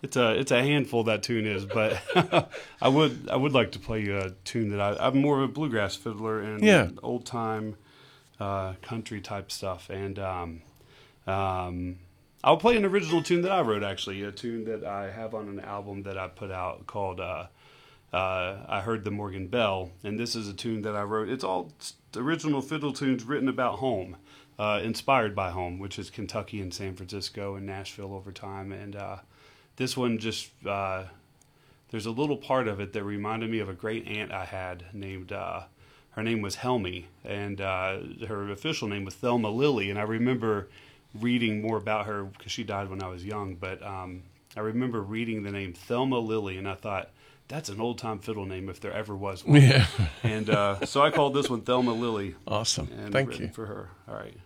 it's a handful, that tune is, but I would like to play you a tune that I'm more of a bluegrass fiddler and old time country type stuff, and I'll play an original tune that I wrote, actually, a tune that I have on an album that I put out called I Heard the Morgan Bell, and this is a tune that I wrote. It's all original fiddle tunes written about home, inspired by home, which is Kentucky and San Francisco and Nashville over time, and this one just, there's a little part of it that reminded me of a great aunt I had named, her name was Helmy, and her official name was Thelma Lilly, and I remember reading more about her because she died when I was young, but I remember reading the name Thelma Lilly, and I thought, that's an old-time fiddle name if there ever was one. Yeah. And so I called this one Thelma Lily. Awesome. And Thank written you. for her. All right.